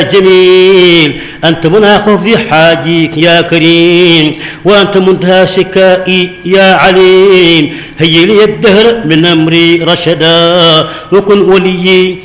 جميل أنت منى خفي حاجيك يا كريم، وأنت منتهى شكائي يا عليم. هيا لي الدهر من أمري رشدا، وكن وليي